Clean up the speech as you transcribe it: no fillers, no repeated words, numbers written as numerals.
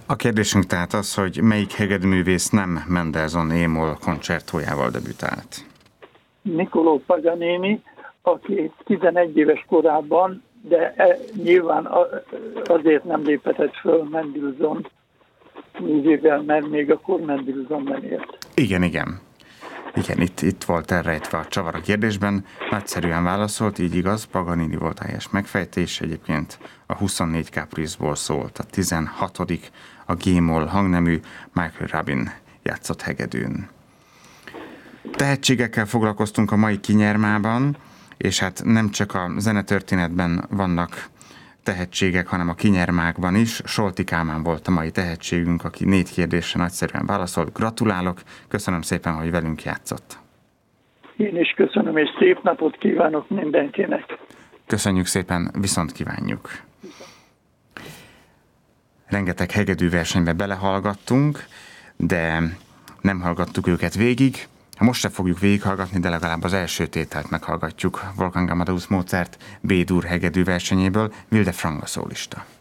A kérdésünk tehát az, hogy melyik hegedűművész nem Mendelssohn Émol koncertójával debütált? Niccolò Paganini, aki 11 éves korában, de nyilván azért nem léphetett föl Mendelssohn művével, mert még akkor Mendelssohnban élt. Igen, itt volt elrejtve a csavar a kérdésben. Nagyszerűen válaszolt, így igaz, Paganini volt a helyes megfejtés. Egyébként a 24 Caprice-ból szólt, a 16. a G-moll hangnemű, Michael Rabin játszott hegedűn. Tehetségekkel foglalkoztunk a mai kinyermában, és hát nem csak a zenetörténetben vannak tehetségek, hanem a kinyermákban is. Solti Kálmán volt a mai tehetségünk, aki 4 kérdésre nagyszerűen válaszolt. Gratulálok, köszönöm szépen, hogy velünk játszott. Én is köszönöm, és szép napot kívánok mindenkinek. Köszönjük szépen, viszont kívánjuk. Rengeteg hegedűversenybe belehallgattunk, de nem hallgattuk őket végig. Most se fogjuk végighallgatni, de legalább az első tételt meghallgatjuk Wolfgang Amadeus Mozart B-dur hegedű versenyéből, Wilde Franga szólista.